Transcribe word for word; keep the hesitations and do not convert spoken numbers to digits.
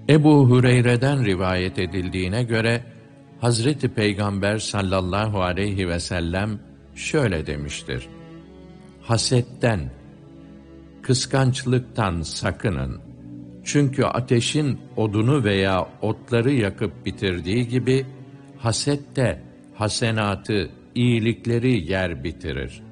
Ebu Hureyre'den rivayet edildiğine göre, Hazreti Peygamber sallallahu aleyhi ve sellem şöyle demiştir: Hasetten, kıskançlıktan sakının. Çünkü ateşin odunu veya otları yakıp bitirdiği gibi, haset de hasenatı, iyilikleri yer bitirir.